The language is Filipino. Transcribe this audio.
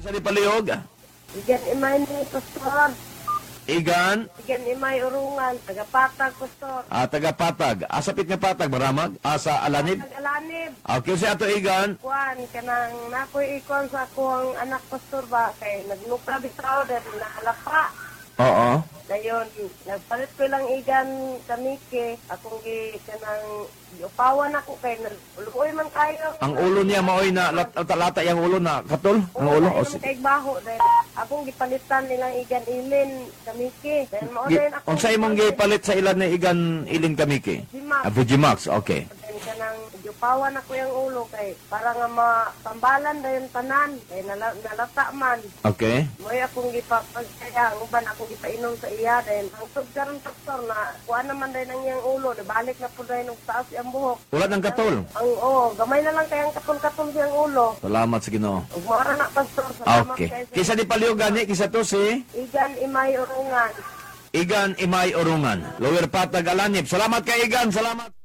Sa di palihog? Igan imay ni Pastor. Igan, Igan imay urungan. Tagapatag, Pastor. taga-patag. Asapit nga patag, maramag? Sa alanib? Nag-alanib. Okay, sa ato Igan. Kuan, kanang nakoy ikon sa akong anak Pastor ba. Kay nagnukra bitaw dahil nakalapa. Oo. Dayon, nagpalit ko lang igan kamike. Akong kanang upawan ako kay luoy man kayo. Ang ulo niya maoy na lata yung ulo na katol? Ang ulo? O, Kay baho dahil akong gipalitan nilang igan ilin kamike. Dahil mao din ako. Unsay imong gipalit sa ilan na Igan iling kamiki? Vigimax. Vigimax, okay. Dahil kanang upawan ako yung ulo kay para nga matambalan dahil tanan. Kay nalata man. Okay. Mo'y akong gipagkaya, ang uban akong gipainom sa iya dahil ang karon Pastor na kuha naman dahil ang iyang ulo. Balik na po dahil ng taas ang buhok. Wala ng katol. Gamay na lang kayang katol-katol siyang ulo. Salamat sa Ginoo. Ug mara na Pastor, salamat Okay. kayo sa Kisa di palihog gani, kisa to si Igan Imay Urungan. Igan Imay Urungan. Lower Patag Alanib. Salamat kay Igan, salamat.